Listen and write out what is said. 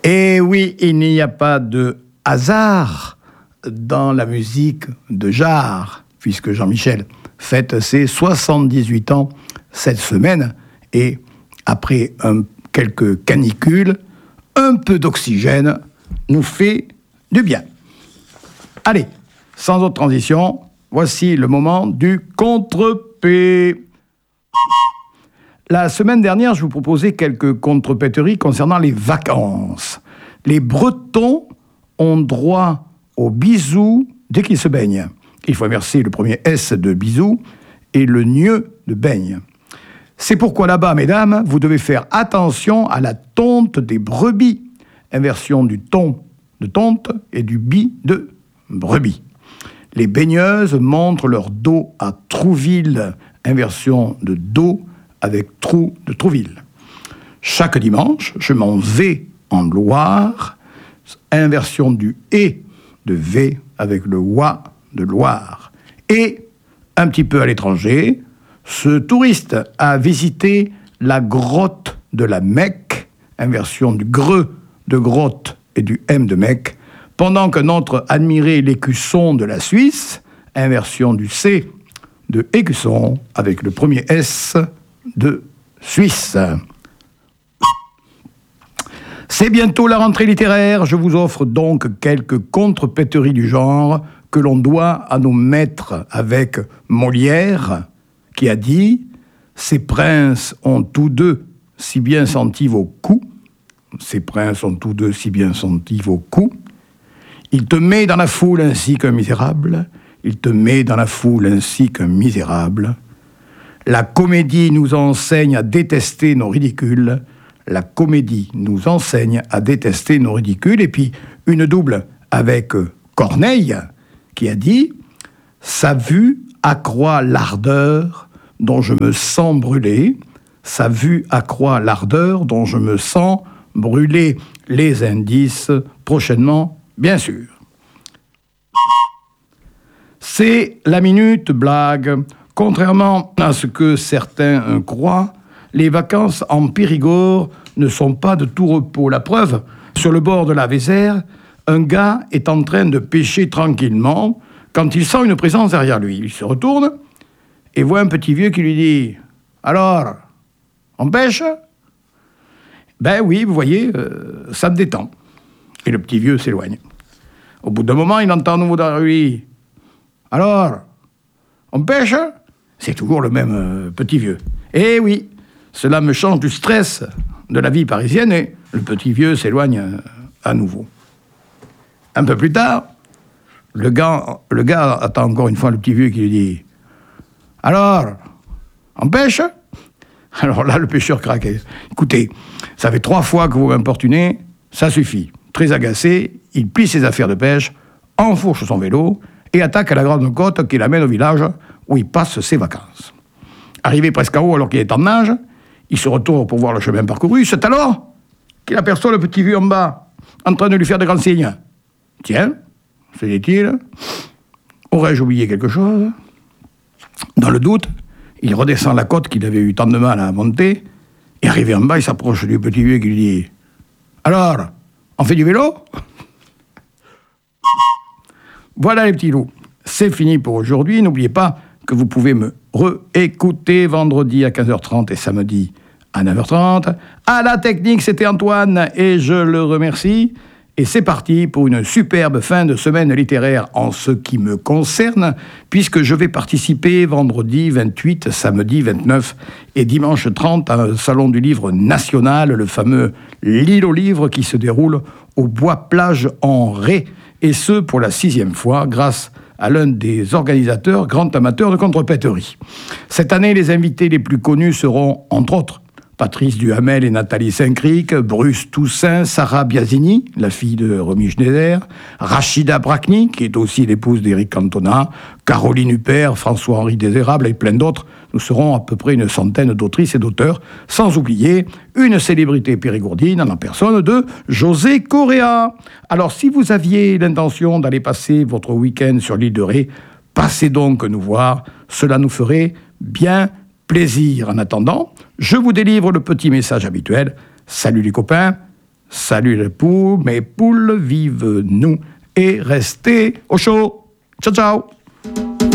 Et oui, il n'y a pas de hasard dans la musique de Jarre, puisque Jean-Michel fête ses 78 ans cette semaine, et après quelques canicules, un peu d'oxygène nous fait du bien. Allez, sans autre transition, voici le moment du contre-P. La semaine dernière, je vous proposais quelques contrepéteries concernant les vacances. Les Bretons ont droit aux bisous dès qu'ils se baignent. Il faut inverser le premier S de bisous et le nieu de baigne. C'est pourquoi là-bas, mesdames, vous devez faire attention à la tonte des brebis. Inversion du ton de tonte et du bi de brebis. Les baigneuses montrent leur dos à Trouville. Inversion de dos avec trou de Trouville. Chaque dimanche, je m'en vais en Loire, inversion du et de V avec le oie de Loire. Et, un petit peu à l'étranger, ce touriste a visité la grotte de la Mecque, inversion du greu de grotte et du M de Mecque, pendant qu'un autre admirait l'écusson de la Suisse, inversion du C de écusson avec le premier S de Suisse. C'est bientôt la rentrée littéraire, je vous offre donc quelques contrepéteries du genre que l'on doit à nos maîtres avec Molière, qui a dit « Ces princes ont tous deux si bien senti vos coups, ces princes ont tous deux si bien senti vos coups, il te met dans la foule ainsi qu'un misérable, il te met dans la foule ainsi qu'un misérable. La comédie nous enseigne à détester nos ridicules. La comédie nous enseigne à détester nos ridicules. » Et puis, une double avec Corneille, qui a dit « Sa vue accroît l'ardeur dont je me sens brûler. Sa vue accroît l'ardeur dont je me sens brûler. » Les indices, prochainement, bien sûr. C'est la minute blague. Contrairement à ce que certains croient, les vacances en Périgord ne sont pas de tout repos. La preuve, sur le bord de la Vézère, un gars est en train de pêcher tranquillement quand il sent une présence derrière lui. Il se retourne et voit un petit vieux qui lui dit « Alors, on pêche ?»« Ben oui, vous voyez, ça me détend. » Et le petit vieux s'éloigne. Au bout d'un moment, il entend à nouveau derrière lui « Alors, on pêche ?» C'est toujours le même petit vieux. Eh oui, cela me change du stress de la vie parisienne et le petit vieux s'éloigne à nouveau. Un peu plus tard, le gars attend encore une fois le petit vieux qui lui dit « Alors, on pêche ?» Alors là, le pêcheur craque. « Écoutez, ça fait 3 fois que vous m'importunez, ça suffit. » Très agacé, il plie ses affaires de pêche, enfourche son vélo et attaque à la grande côte qui l'amène au village où il passe ses vacances. Arrivé presque en haut alors qu'il est en nage, il se retourne pour voir le chemin parcouru. C'est alors qu'il aperçoit le petit vieux en bas, en train de lui faire de grands signes. « Tiens, se dit-il, aurais-je oublié quelque chose ?» Dans le doute, il redescend la côte qu'il avait eu tant de mal à monter, et arrivé en bas, il s'approche du petit vieux qui lui dit « Alors, on fait du vélo ?» Voilà les petits loups, c'est fini pour aujourd'hui. N'oubliez pas que vous pouvez me réécouter vendredi à 15h30 et samedi à 9h30. À la technique, c'était Antoine et je le remercie. Et c'est parti pour une superbe fin de semaine littéraire en ce qui me concerne, puisque je vais participer vendredi 28, samedi 29 et dimanche 30 à un salon du livre national, le fameux L'île aux livres qui se déroule au Bois-Plage en Ré, et ce pour la 6e fois, grâce à l'un des organisateurs, grand amateur de contrepéterie. Cette année, les invités les plus connus seront, entre autres, Patrice Duhamel et Nathalie Saint-Cric, Bruce Toussaint, Sarah Biasini, la fille de Romy Schneider, Rachida Brakni, qui est aussi l'épouse d'Éric Cantona, Caroline Huppert, François-Henri Désérable et plein d'autres. Nous serons à peu près une centaine d'autrices et d'auteurs, sans oublier une célébrité périgourdine en la personne de José Correa. Alors, si vous aviez l'intention d'aller passer votre week-end sur l'île de Ré, passez donc nous voir, cela nous ferait bien plaisir. En attendant, je vous délivre le petit message habituel. Salut les copains, Salut les poules, mes poules, vive nous et restez au chaud. Ciao, ciao.